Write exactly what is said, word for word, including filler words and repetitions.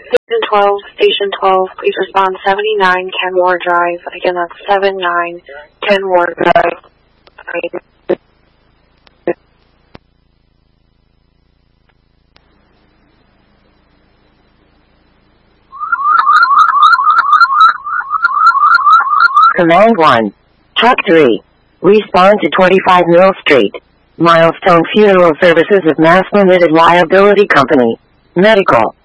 Station twelve, Station twelve, please respond seventy-nine Kenmore Drive. Again, that's seventy-nine Kenmore Drive. Command one. Truck three. Respond to twenty-five Mill Street. Milestone Funeral Services of Mass Limited Liability Company. Medical.